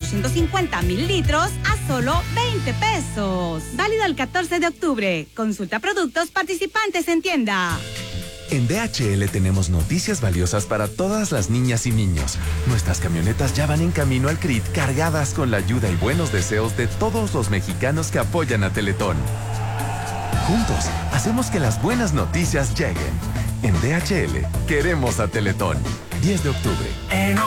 250 mililitros a solo 20 pesos. Válido el 14 de octubre. Consulta productos participantes en tienda. En DHL tenemos noticias valiosas para todas las niñas y niños. Nuestras camionetas ya van en camino al CRIT cargadas con la ayuda y buenos deseos de todos los mexicanos que apoyan a Teletón. Juntos, hacemos que las buenas noticias lleguen. En DHL, queremos a Teletón. 10 de octubre.